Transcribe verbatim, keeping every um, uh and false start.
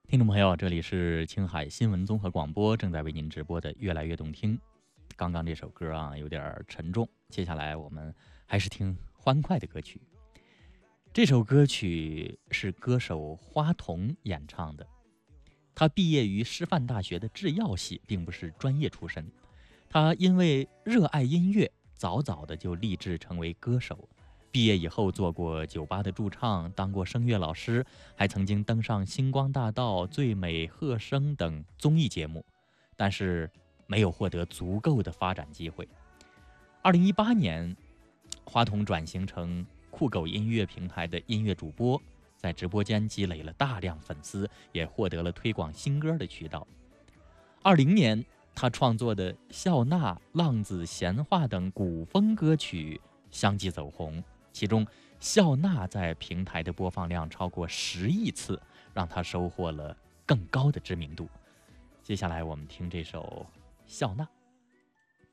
听众朋友，这里是青海新闻综合广播，正在为您直播的《越来越动听》。刚刚这首歌啊，有点沉重，接下来我们还是听欢快的歌曲。这首歌曲是歌手花童演唱的，他毕业于师范大学的制药系，并不是专业出身。他因为热爱音乐，早早的就立志成为歌手。毕业以后做过酒吧的驻唱，当过声乐老师，还曾经登上《星光大道》《最美贺声》等综艺节目，但是没有获得足够的发展机会。二零一八年，花童转型成酷狗音乐平台的音乐主播，在直播间积累了大量粉丝，也获得了推广新歌的渠道。二零年，他创作的《笑纳》《浪子闲话》等古风歌曲相继走红。其中《笑纳》在平台的播放量超过十亿次，让他收获了更高的知名度。接下来我们听这首《笑纳》。